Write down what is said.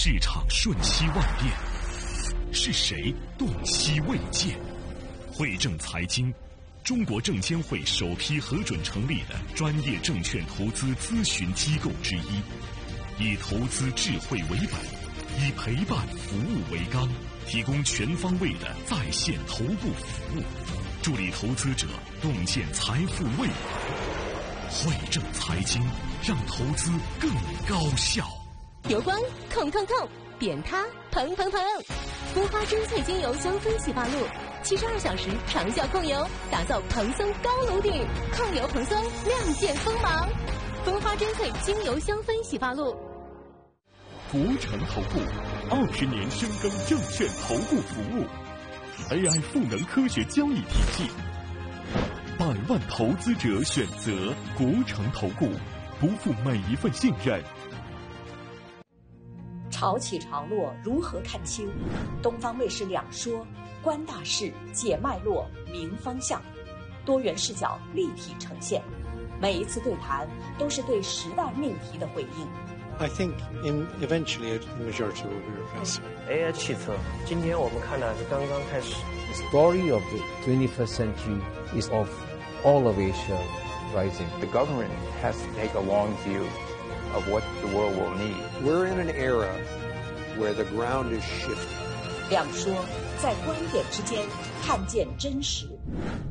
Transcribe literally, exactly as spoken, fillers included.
市场瞬息万变，是谁洞悉未见？汇正财经，中国证监会首批核准成立的专业证券投资咨询机构之一，以投资智慧为本，以陪伴服务为纲，提供全方位的在线头部服务，助力投资者洞见财富未来。汇正财经，让投资更高效。 油光痛痛痛，扁塌砰砰砰，蜂花精粹精油香氛洗发露，七十二小时长效控油，打造蓬松高颅顶，控油蓬松，亮剑锋芒。蜂花精粹精油香氛洗发露。 国诚投顾二十年深耕证券投顾服务 ，A I 赋能科学交易体系，百万投资者选择国诚投顾，不负每一份信任。 潮起潮落如何看清？东方卫视两说，观大势，解脉络，明方向，多元视角立体呈现。每一次对谈都是对时代命题的回应。 I think in eventually the majority will be reversible. A I 汽车，今天我们看的是刚刚开始。 The story of the twenty-first century is of all of Asia rising. The government has to take a long view of what the world will need. We're in an era where the ground is shifting. 两说，在观点之间看见真实。